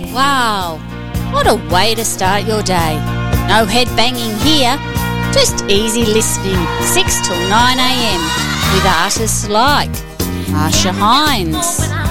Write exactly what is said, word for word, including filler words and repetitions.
Wow, what a way to start your day. No head banging here, just easy listening six till nine a m with artists like Marsha Hines,